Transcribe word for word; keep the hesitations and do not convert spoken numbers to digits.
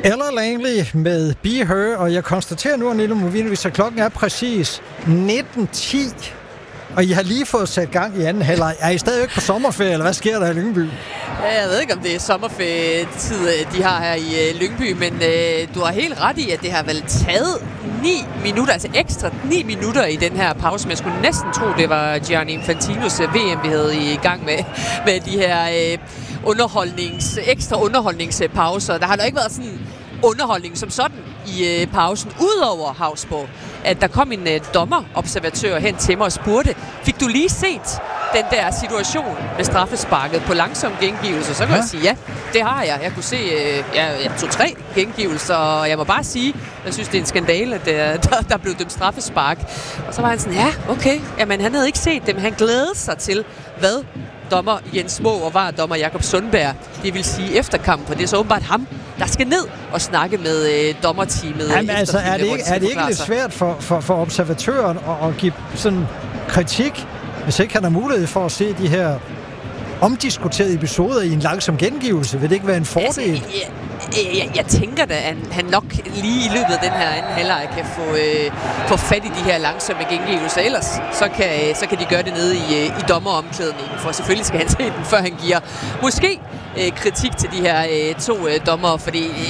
Ella Langley med Be Her, og jeg konstaterer nu, Nilo Movinovic, at klokken er præcis nitten ti, og I har lige fået sat gang i anden halvleg. Er I stadig ikke på sommerferie, eller hvad sker der i Lyngby? Ja, jeg ved ikke, om det er sommerferietid, de har her i Lyngby, men øh, du har helt ret i, at det har vel taget ni minutter, altså ekstra ni minutter i den her pause. Men jeg skulle næsten tro, det var Gianni Infantinos V M, vi havde i gang med, med de her øh, underholdnings, ekstra underholdningspauser. Der har da ikke været sådan underholdning som sådan i øh, pausen, udover Hausborg, at der kom en øh, dommerobservatør hen til mig og spurgte, fik du lige set den der situation med straffesparket på langsom gengivelse? Så kan ja. jeg sige, ja, det har jeg. Jeg kunne se, øh, jeg, jeg tog tre gengivelser, og jeg må bare sige, jeg synes, det er en skandale, at der, der, der blev dømt straffespark. Og så var han sådan, ja, okay, jamen han havde ikke set dem. Han glædede sig til, hvad dommer Jens Moe og var dommer Jakob Sundberg, det vil sige efterkampen, for det er så åbenbart ham, der skal ned og snakke med øh, dommerteamet. Jamen altså, er det ikke, er det ikke lidt svært for, for, for observatøren at, at give sådan kritik, hvis ikke han har mulighed for at se de her omdiskuterede episoder i en langsom gengivelse? Vil det ikke være en fordel? Altså, jeg, jeg, jeg, jeg tænker da, at han nok lige i løbet af den her anden halvleg kan få, øh, få fat i de her langsomme gengivelser. Ellers så kan, så kan de gøre det nede i, i dommeromklædningen, for selvfølgelig skal han se den, før han giver måske øh, kritik til de her øh, to øh, dommere, fordi